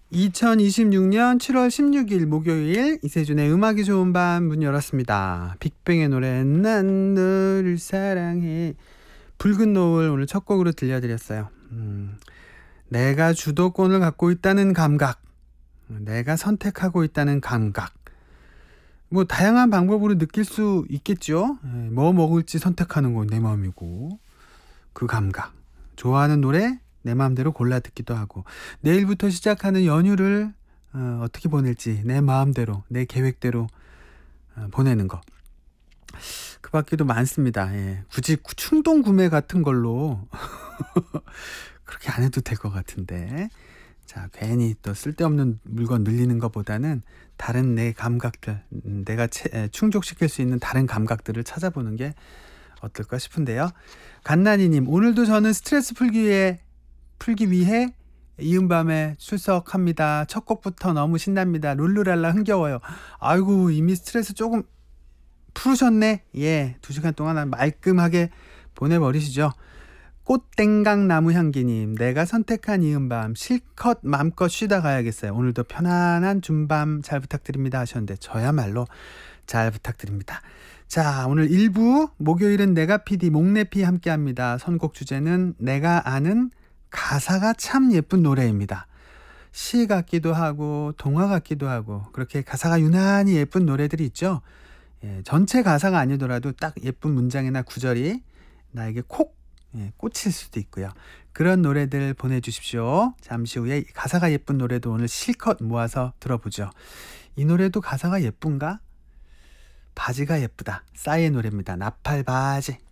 2026년 7월 16일 목요일 이세준의 음악이 좋은 밤 문 열었습니다. 빅뱅의 노래 난 너를 사랑해. 붉은 노을 오늘 첫 곡으로 들려드렸어요. 내가 주도권을 갖고 있다는 감각, 내가 선택하고 있다는 감각, 뭐 다양한 방법으로 느낄 수 있겠죠. 뭐 먹을지 선택하는 건 내 마음이고, 그 감각, 좋아하는 노래 내 마음대로 골라 듣기도 하고, 내일부터 시작하는 연휴를 어떻게 보낼지 내 마음대로 내 계획대로 보내는 거, 그 밖에도 많습니다. 굳이 충동 구매 같은 걸로 그렇게 안 해도 될 것 같은데, 자, 괜히 또 쓸데없는 물건 늘리는 것보다는 다른 내 감각들, 내가 충족시킬 수 있는 다른 감각들을 찾아보는 게 어떨까 싶은데요. 간나니님, 오늘도 저는 스트레스 풀기 위해 이은밤에 출석합니다. 첫 곡부터 너무 신납니다. 룰루랄라 흥겨워요. 아이고, 이미 스트레스 조금 풀으셨네. 2시간 동안 말끔하게 보내버리시죠. 꽃땡강나무 향기님, 내가 선택한 이은밤 실컷 맘껏 쉬다 가야겠어요. 오늘도 편안한 줌밤 잘 부탁드립니다 하셨는데, 저야말로 잘 부탁드립니다. 자, 오늘 1부 목요일은 내가 PD 목내피 함께합니다. 선곡 주제는 내가 아는 가사가 참 예쁜 노래입니다. 시 같기도 하고 동화 같기도 하고, 그렇게 가사가 유난히 예쁜 노래들이 있죠. 전체 가사가 아니더라도 딱 예쁜 문장이나 구절이 나에게 콕 꽂힐 수도 있고요. 그런 노래들 보내주십시오. 잠시 후에 가사가 예쁜 노래도 오늘 실컷 모아서 들어보죠. 이 노래도 가사가 예쁜가? 바지가 예쁘다, 싸이의 노래입니다. 나팔바지.